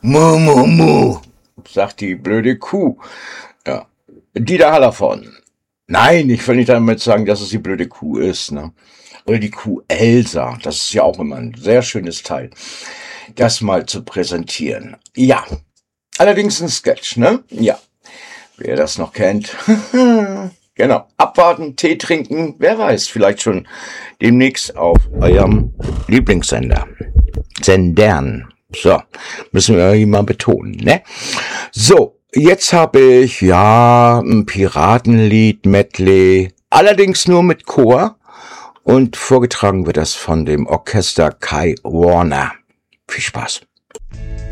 Mu, mu, mu, sagt die blöde Kuh. Ja, Dieter Hallervorden. Nein, ich will nicht damit sagen, dass es die blöde Kuh ist, ne? Oder die Kuh Elsa. Das ist ja auch immer ein sehr schönes Teil, das mal zu präsentieren. Ja, allerdings ein Sketch, ne? Ja, wer das noch kennt. Genau, abwarten, Tee trinken, wer weiß, vielleicht schon demnächst auf eurem Lieblingssender. Sendern. So, müssen wir irgendwie mal betonen, ne? So, jetzt habe ich, ja, ein Piratenlied, Medley, allerdings nur mit Chor. Und vorgetragen wird das von dem Orchester Kai Warner. Viel Spaß.